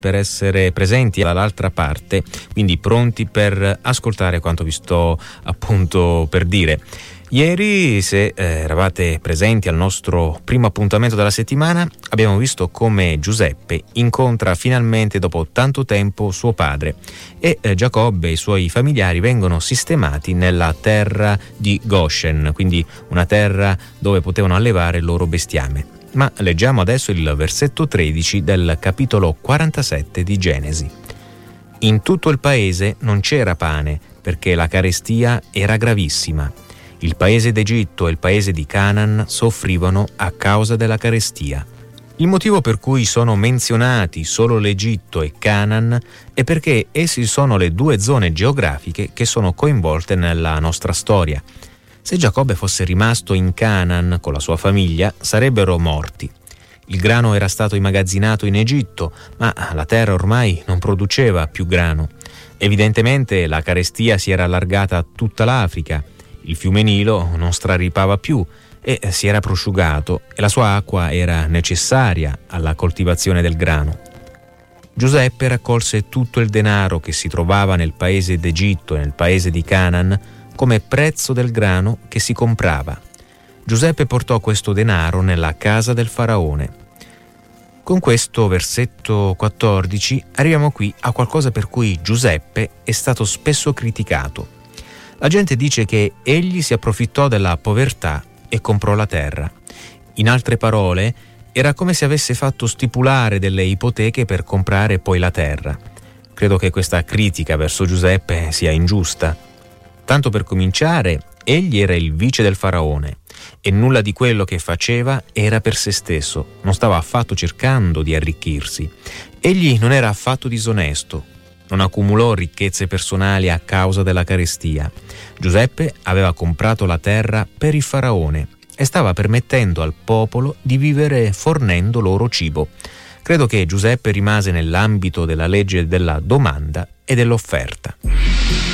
per essere presenti dall'altra parte, quindi pronti per ascoltare quanto vi sto appunto per dire. Ieri, se eravate presenti al nostro primo appuntamento della settimana, abbiamo visto come Giuseppe incontra finalmente dopo tanto tempo suo padre e Giacobbe e i suoi familiari vengono sistemati nella terra di Goshen, quindi una terra dove potevano allevare il loro bestiame. Ma leggiamo adesso il versetto 13 del capitolo 47 di Genesi. In tutto il paese non c'era pane, perché la carestia era gravissima. Il paese d'Egitto e il paese di Canaan soffrivano a causa della carestia. Il motivo per cui sono menzionati solo l'Egitto e Canaan è perché essi sono le due zone geografiche che sono coinvolte nella nostra storia. Se Giacobbe fosse rimasto in Canaan con la sua famiglia, sarebbero morti. Il grano era stato immagazzinato in Egitto, ma la terra ormai non produceva più grano. Evidentemente la carestia si era allargata a tutta l'Africa. Il fiume Nilo non straripava più e si era prosciugato e la sua acqua era necessaria alla coltivazione del grano. Giuseppe raccolse tutto il denaro che si trovava nel paese d'Egitto e nel paese di Canaan come prezzo del grano che si comprava. Giuseppe portò questo denaro nella casa del faraone. Con questo versetto 14 arriviamo qui a qualcosa per cui Giuseppe è stato spesso criticato. La gente dice che egli si approfittò della povertà e comprò la terra. In altre parole, era come se avesse fatto stipulare delle ipoteche per comprare poi la terra. Credo che questa critica verso Giuseppe sia ingiusta. Tanto per cominciare, egli era il vice del faraone e nulla di quello che faceva era per se stesso, non stava affatto cercando di arricchirsi. Egli non era affatto disonesto, non accumulò ricchezze personali a causa della carestia. Giuseppe aveva comprato la terra per il faraone e stava permettendo al popolo di vivere fornendo loro cibo. Credo che Giuseppe rimase nell'ambito della legge della domanda e dell'offerta.